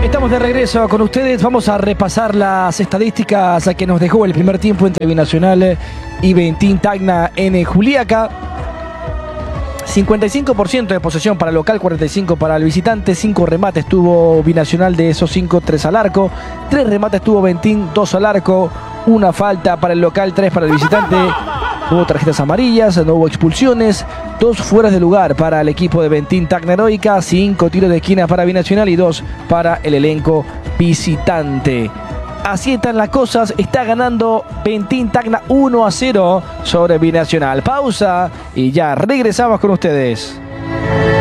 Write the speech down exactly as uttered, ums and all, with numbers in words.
Estamos de regreso con ustedes. Vamos a repasar las estadísticas que nos dejó el primer tiempo entre Binacional y Bentín Tacna en Juliaca. cincuenta y cinco por ciento de posesión para el local, cuarenta y cinco por ciento para el visitante. cinco remates tuvo Binacional, de esos cinco, tres al arco. tres remates tuvo Bentín, dos al arco. Una falta para el local, tres para el visitante. Hubo tarjetas amarillas, no hubo expulsiones. Dos fueras de lugar para el equipo de Bentín Tacna Heroica. Cinco tiros de esquina para Binacional y dos para el elenco visitante. Así están las cosas. Está ganando Bentín Tacna uno a cero sobre Binacional. Pausa y ya regresamos con ustedes.